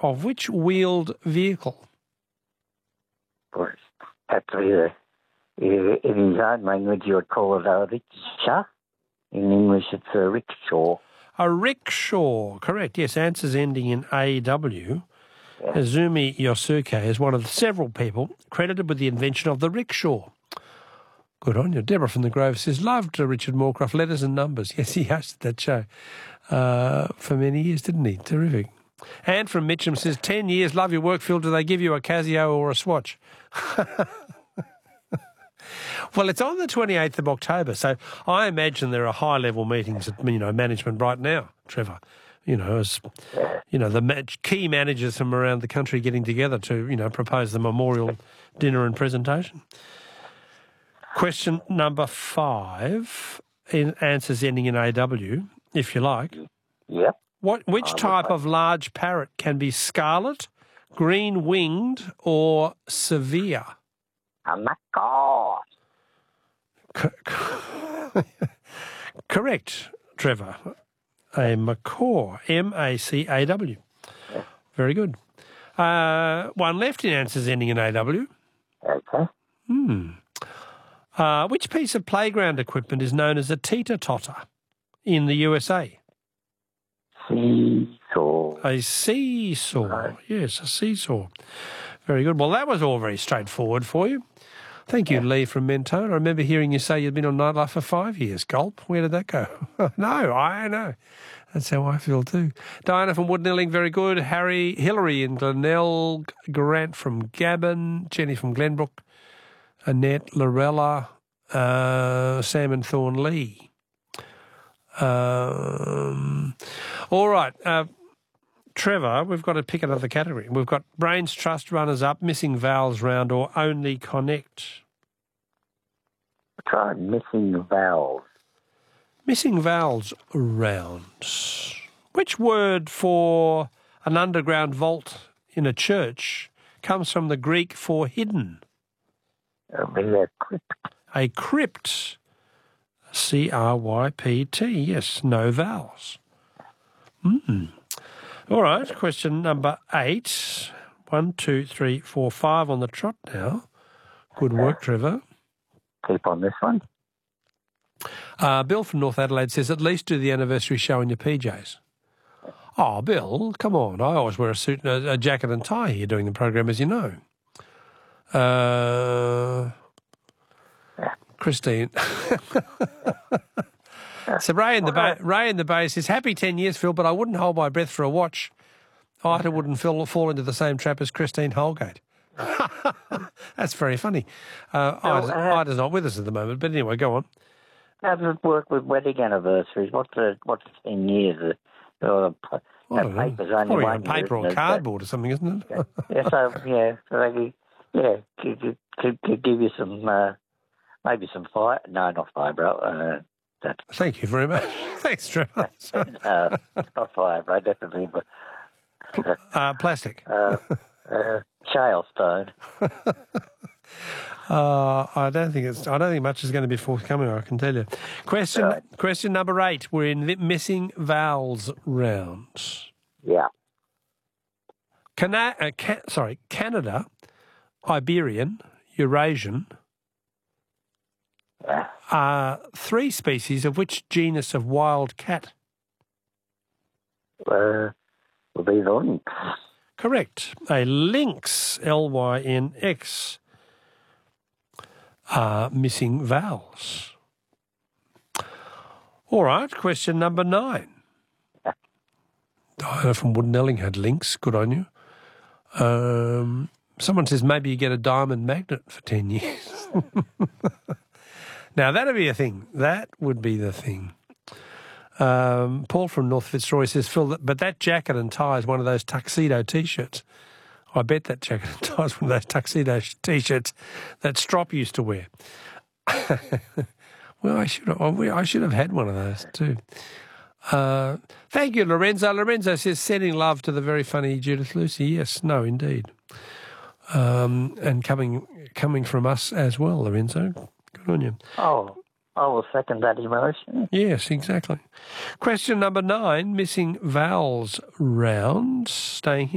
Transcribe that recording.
of which wheeled vehicle? Well, actually, in his own language, you would call it a rickshaw. In English, it's a rickshaw. A rickshaw, correct. Yes, answers ending in AW. Yeah. Azumi Yosuke is one of several people credited with the invention of the rickshaw. Good on you. Deborah from the Grove says, loved Richard Moorcroft, Letters and Numbers. Yes, he hosted that show for many years, didn't he? Terrific. Anne from Mitcham says, 10 years, love your work, Phil. Do they give you a Casio or a Swatch? Well, it's on the 28th of October, so I imagine there are high-level meetings at, management right now, Trevor. As the key managers from around the country getting together to, propose the memorial dinner and presentation. Question number 5, in answers ending in AW, if you like. Yep. Which type of large parrot can be scarlet, green-winged, or severe? A macaw. Correct, Trevor. A macaw, M-A-C-A-W. Very good. One left in answers ending in AW. Okay. Which piece of playground equipment is known as a teeter-totter in the USA? Seesaw. A seesaw. Right. Yes, a seesaw. Very good. Well, that was all very straightforward for you. Thank you, Lee from Mentone. I remember hearing you say you'd been on Nightlife for 5 years. Gulp. Where did that go? No, I know. That's how I feel too. Diana from Woodnilling, very good. Hillary in Glenelg, Grant from Gabon, Jenny from Glenbrook, Annette, Lorella, Sam and Thorn Lee. All right. Trevor, we've got to pick another category. We've got Brains Trust runners-up, Missing Vowels round, or Only Connect. Try Missing Vowels. Missing Vowels round. Which word for an underground vault in a church comes from the Greek for hidden? A crypt. A crypt. C-R-Y-P-T. Yes, no vowels. All right, question number 8. 1, 2, 3, 4, 5 on the trot now. Good work, Trevor. Keep on this one. Bill from North Adelaide says, at least do the anniversary show in your PJs. Oh, Bill, come on. I always wear a suit, a jacket and tie here doing the program, as you know. Christine. So Ray in the Bay says, happy 10 years, Phil, but I wouldn't hold my breath for a watch. Ida wouldn't fall into the same trap as Christine Holgate. That's very funny. Ida's not with us at the moment, but anyway, go on. How does it work with wedding anniversaries? What's 10 years? Papers only on paper or cardboard or something, isn't it? So they could give you some, maybe some fire. No, not fibro. Thank you very much. Thanks, Trevor. Not fibro, definitely, but plastic. Shale stone. I don't think much is going to be forthcoming, I can tell you. Question number 8. We're in missing vowels rounds. Yeah. Canada, Iberian, Eurasian are 3 species of which genus of wild cat? Will be the lynx. Correct. A lynx, L-Y-N-X. Missing vowels. All right, question number 9. Diana from Woodnelling had links. Good on you. Someone says maybe you get a diamond magnet for 10 years. Now, that'd be a thing. That would be the thing. Paul from North Fitzroy says, Phil, but that jacket and tie is one of those tuxedo T-shirts. I bet that jacket and tie is one of those tuxedo T-shirts that Strop used to wear. Well, I should have had one of those too. Thank you, Lorenzo. Lorenzo says, sending love to the very funny Judith Lucy. Yes, no, indeed. And coming from us as well, Lorenzo. Good on you. Oh, I will second that emotion. Yes, exactly. Question number 9, missing vowels round. Staying here.